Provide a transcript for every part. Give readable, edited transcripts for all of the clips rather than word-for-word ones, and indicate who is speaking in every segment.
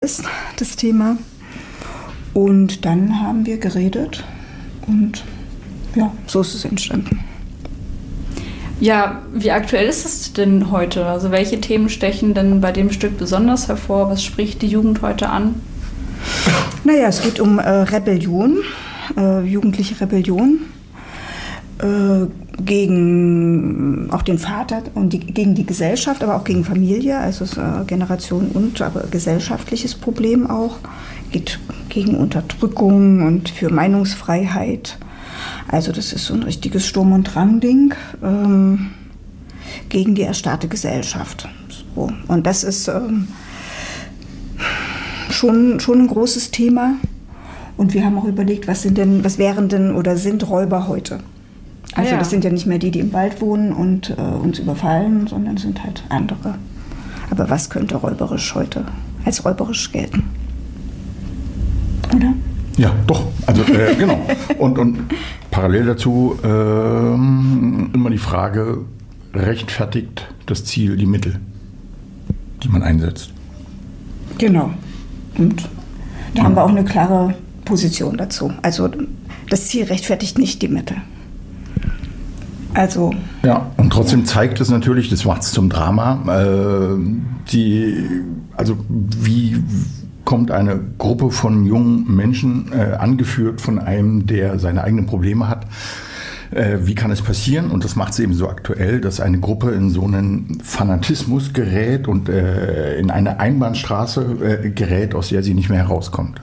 Speaker 1: ist, das Thema. Und dann haben wir geredet und ja, so ist es entstanden.
Speaker 2: Ja, wie aktuell ist es denn heute? Also welche Themen stechen denn bei dem Stück besonders hervor? Was spricht die Jugend heute an?
Speaker 1: Naja, es geht um Rebellion, jugendliche Rebellion gegen auch den Vater und gegen die Gesellschaft, aber auch gegen Familie. Also es ist Generation und aber gesellschaftliches Problem auch. Geht gegen Unterdrückung und für Meinungsfreiheit. Also das ist so ein richtiges Sturm- und Drang-Ding gegen die erstarrte Gesellschaft. So. Und das ist schon ein großes Thema. Und wir haben auch überlegt, was wären denn oder sind Räuber heute? Also das sind ja nicht mehr die im Wald wohnen und uns überfallen, sondern sind halt andere. Aber was könnte räuberisch heute als räuberisch gelten? Oder?
Speaker 3: Ja, doch. Also genau. Und parallel dazu immer die Frage, rechtfertigt das Ziel die Mittel, die man einsetzt? Genau.
Speaker 1: Und da haben wir auch eine klare Position dazu. Also das Ziel rechtfertigt nicht die Mittel. Also
Speaker 3: ja, und trotzdem zeigt es natürlich, das macht es zum Drama, wie kommt eine Gruppe von jungen Menschen, angeführt von einem, der seine eigenen Probleme hat. Wie kann es passieren? Und das macht es eben so aktuell, dass eine Gruppe in so einen Fanatismus gerät und in eine Einbahnstraße gerät, aus der sie nicht mehr herauskommt.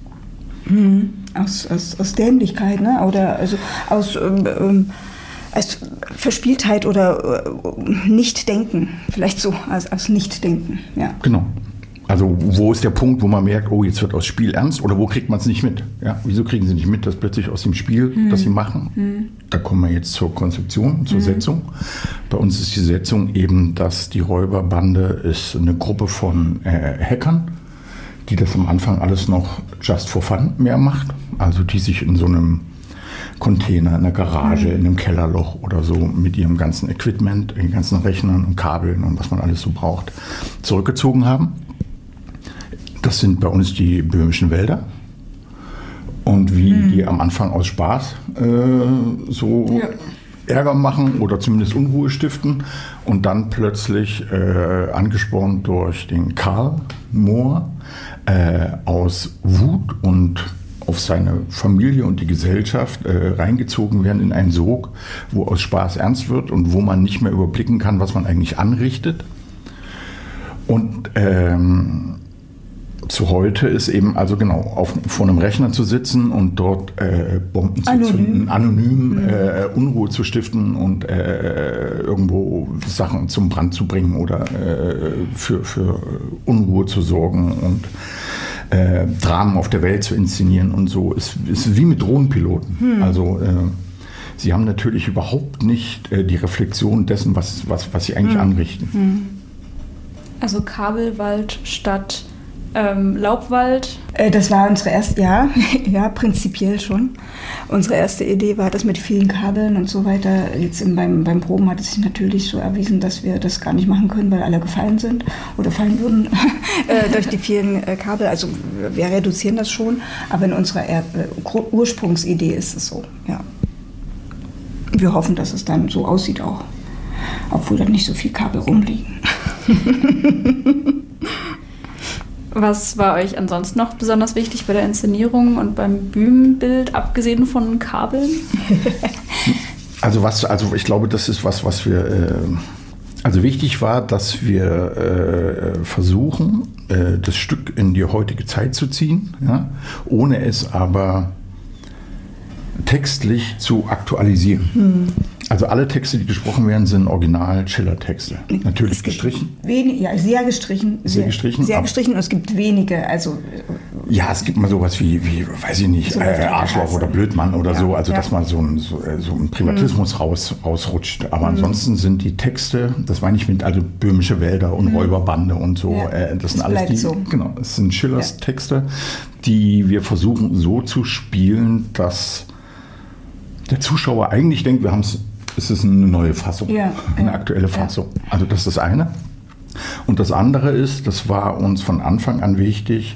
Speaker 1: Aus Dämlichkeit, ne? Oder also aus Verspieltheit oder Nichtdenken. Vielleicht so, aus Nichtdenken, ja.
Speaker 3: Genau. Also wo ist der Punkt, wo man merkt, oh, jetzt wird aus Spiel ernst, oder wo kriegt man es nicht mit? Ja, wieso kriegen sie nicht mit, dass plötzlich aus dem Spiel, das sie machen, da kommen wir jetzt zur Konzeption, zur Setzung. Bei uns ist die Setzung eben, dass die Räuberbande ist eine Gruppe von Hackern, die das am Anfang alles noch just for fun mehr macht, also die sich in so einem Container, in einer Garage, in einem Kellerloch oder so mit ihrem ganzen Equipment, den ganzen Rechnern und Kabeln und was man alles so braucht, zurückgezogen haben. Das sind bei uns die böhmischen Wälder. Und wie die am Anfang aus Spaß Ärger machen oder zumindest Unruhe stiften und dann plötzlich angespornt durch den Karl Mohr aus Wut und auf seine Familie und die Gesellschaft reingezogen werden in einen Sog, wo aus Spaß ernst wird und wo man nicht mehr überblicken kann, was man eigentlich anrichtet. Und zu heute ist eben also genau vor einem Rechner zu sitzen und dort Bomben zu zünden, anonym Unruhe zu stiften und irgendwo Sachen zum Brand zu bringen oder für Unruhe zu sorgen und Dramen auf der Welt zu inszenieren und so. Ist wie mit Drohnenpiloten. Also sie haben natürlich überhaupt nicht die Reflexion dessen, was sie eigentlich anrichten.
Speaker 2: Also Kabelwald statt Laubwald?
Speaker 1: Das war unsere erste, ja, prinzipiell schon. Unsere erste Idee war das mit vielen Kabeln und so weiter. Jetzt beim Proben hat es sich natürlich so erwiesen, dass wir das gar nicht machen können, weil alle gefallen sind oder fallen würden durch die vielen Kabel. Also wir reduzieren das schon, aber in unserer Ursprungsidee ist es so, ja. Wir hoffen, dass es dann so aussieht auch, obwohl da nicht so viel Kabel rumliegen.
Speaker 2: Was war euch ansonsten noch besonders wichtig bei der Inszenierung und beim Bühnenbild, abgesehen von Kabeln?
Speaker 3: Also ich glaube, das ist was wir, also wichtig war, dass wir versuchen, das Stück in die heutige Zeit zu ziehen, ja, ohne es aber textlich zu aktualisieren. Also alle Texte, die gesprochen werden, sind Original-Schiller-Texte. Natürlich gestrichen.
Speaker 1: Sehr gestrichen. Sehr gestrichen und es gibt wenige. Also,
Speaker 3: ja, es gibt mal sowas wie weiß ich nicht, so Arschloch oder Blödmann oder so. Also dass mal so ein Privatismus rausrutscht. Aber ansonsten sind die Texte, das meine ich mit also böhmische Wälder und Räuberbande und so. Das sind alles die. So. Genau, es sind Schillers Texte, die wir versuchen so zu spielen, dass der Zuschauer eigentlich denkt, es ist eine neue Fassung, eine aktuelle Fassung. Also das ist das eine. Und das andere ist, das war uns von Anfang an wichtig,